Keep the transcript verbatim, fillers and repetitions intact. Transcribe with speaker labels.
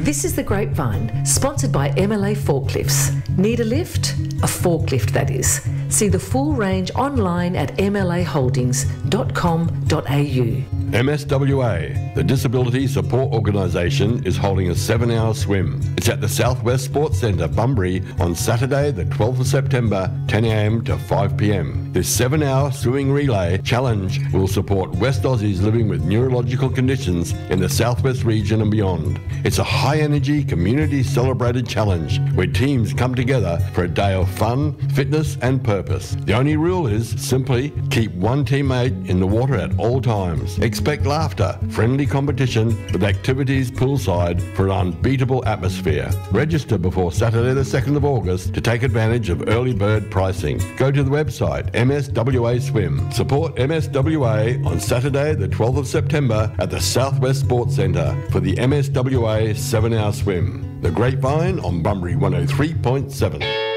Speaker 1: This is The Grapevine, sponsored by M L A Forklifts. Need a lift? A forklift, that is. See the full range online at m l a holdings dot com dot a u.
Speaker 2: M S W A, the Disability Support Organisation, is holding a seven-hour swim. It's at the Southwest Sports Centre, Bunbury, on Saturday the twelfth of September, ten a m to five p m. This seven-hour swimming relay challenge will support West Aussies living with neurological conditions in the Southwest region and beyond. It's a high-energy, community-celebrated challenge where teams come together for a day of fun, fitness and purpose. The only rule is simply keep one teammate in the water at all times. Expect laughter, friendly competition with activities poolside for an unbeatable atmosphere. Register before Saturday the second of August to take advantage of early bird pricing. Go to the website M S W A Swim. Support M S W A on Saturday the twelfth of September at the Southwest Sports Centre for the M S W A seven-hour swim. The Grapevine on Bunbury one oh three point seven.